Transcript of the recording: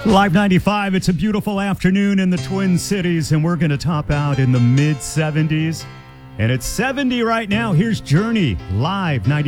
Live 95, it's a beautiful afternoon in the Twin Cities, and we're going to top out in the mid 70s. And it's 70 right now. Here's Journey, live 90.